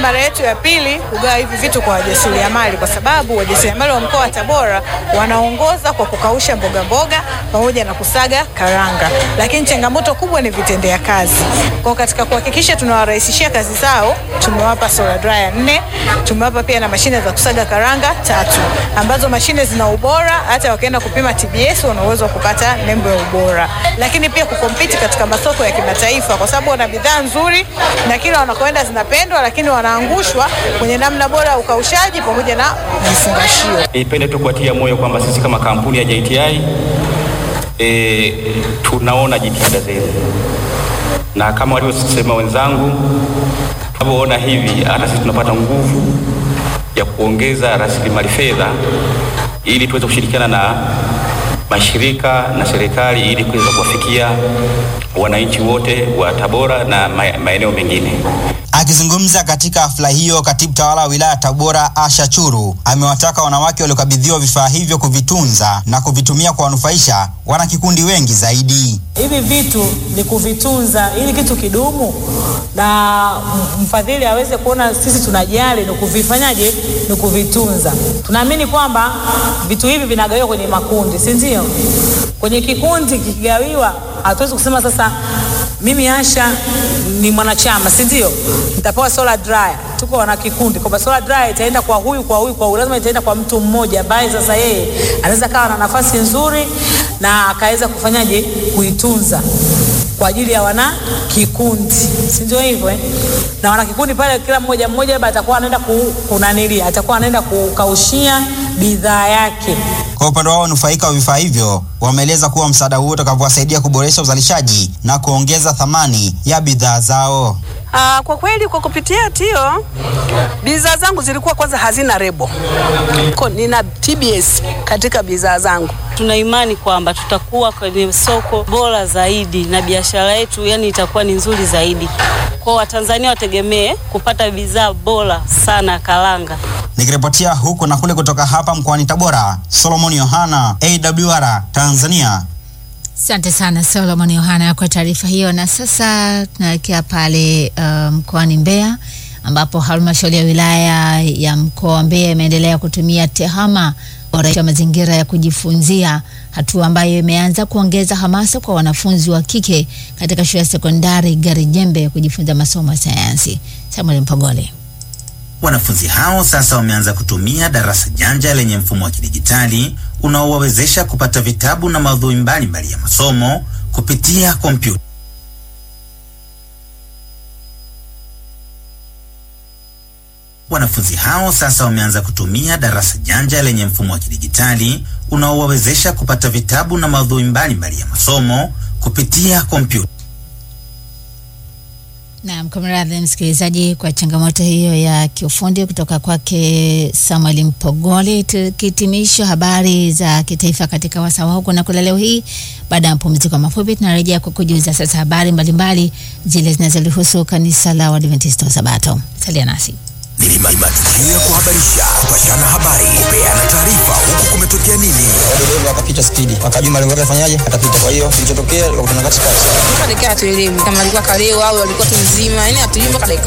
mara yetu ya pili kugawa hivi vitu kwa wajasiriamali, kwa sababu wajasiriamali wa mkoa wa Tabora wanaongoza kwa kukausha mboga pamoja na kusaga karanga, lakini changamoto kubwa ni vitendea kazi. Kwa katika kuhakikisha tunawarahisishia kazi zao, tumewapa solar dryer 4, tumewapa pia na mashine za kusaga karanga 3, ambazo mashine zina ubora, hata wakienda kupima TBS wana uwezo wa kupata nembo ya ubora. Lakini pia kukompiti katika masoko ya kimataifa, kwa sababu wana bidhaa nzuri na kila wanakoenda zinapendwa, lakini wanaangushwa kwenye namna bora ya ukaushaji pamoja na vifungashio. Nipende tu kuatia moyo kwamba sisi kama kampuni ya JTI tunaona jitihada zenu, na kama walivyosema wenzangu, tunapoona hivi hata sisi tunapata nguvu ya kuongeza rasilimali fedha ili tuweze kushirikiana na mashirika na serikali ili kuweza kuwafikia wananchi wote wa Tabora na maeneo mengine. Akizungumza katika hafla hiyo, katibu tawala wa wilaya Tabora Asha Churu amewataka wanawake waliokabidhiwa vifaa hivyo kuvitunza na kuvitumia kwa wanufaisha wanakikundi wengi zaidi. Hivi vitu ni kuvitunza ili kitu kidumu na mfadhili aweze kuona sisi tunajali, ni kuvifanyaje, ni kuvitunza. Tunaamini kwamba vitu hivi vinagawiwa kwenye makundi, si ndio? Kwenye kikundi kikigawiwa, hatuwezi kusema sasa mimi Asha ni mwanachama, si ndio? Nitapewa solar dryer. Tuko wana kikundi. Kwa solar dryer itaenda kwa huyu, lazima itaenda kwa mtu mmoja ambaye sasa yeye anaweza kawa na nafasi nzuri na akaweza kufanyaje, kuitunza kwa ajili ya wana kikundi. Si ndio hivyo Na wana kikundi pale kila mmoja atakuwa anaenda atakuwa anaenda kukaushia bidhaa yake. Kwa upande wao wanufaika wa vifaa hivyo wameeleza kuwa msaada huo utakavyowasaidia kuboresha uzalishaji na kuongeza thamani ya bidhaa zao. Kwa kweli kwa kupitia Tio, bidhaa zangu zilikuwa kwanza hazina lebo. Nina TBS katika bidhaa zangu. Tuna imani kwamba tutakuwa kwenye soko bora zaidi na biashara yetu itakuwa ni nzuri zaidi. Kwa Watanzania wategemee kupata bidhaa bora sana karanga. Nikiripotia huko na kule kutoka hapa mkoani Tabora, Solomon Yohana, AWR Tanzania. Asante sana Solomon Yohana kwa taarifa hiyo. Na sasa tunaelekea pale mkoani Mbeya, ambapo halmashauri ya wilaya ya mkoa wa Mbeya imeendelea kutumia TEHAMA kuboresha mazingira ya kujifunzia, hatua ambayo imeanza kuongeza hamasa kwa wanafunzi wa kike katika shule ya sekondari Garijembe kujifunza masomo ya sayansi. Samuel Mpogole. Wanafunzi hao sasa wameanza kutumia darasa janja lenye mfumo wa kidijitali unaowawezesha kupata vitabu na maudhui mbalimbali ya masomo kupitia kompyuta. Wanafunzi hao sasa wameanza kutumia darasa janja lenye mfumo wa kidijitali unaowawezesha kupata vitabu na maudhui mbalimbali ya masomo kupitia kompyuta. Naam, kumradhi msikilizaji kwa changamoto hiyo ya kiufundi kutoka kwake Samuel Mpogole. Tukitimisha habari za kitaifa katika wasawa huko na kula leo hii, baada ya mapumziko mafupi tunarejea kukujuza sasa habari mbalimbali zile zinazohusu kanisa la Waadventista wa Sabato. Salia nasi. Ni matukio ya kuhabarisha, kupashana habari, kupeana taarifa, huku kumetokea nini. Dereva akapita spidi, akajua malengo yake afanyaje, atapita. Kwa hiyo kilichotokea wakutana katikati. Mpaka dakika tuelewi kama alikuwa kaleo au alikuwa tu mzima, hatujui mpaka dakika.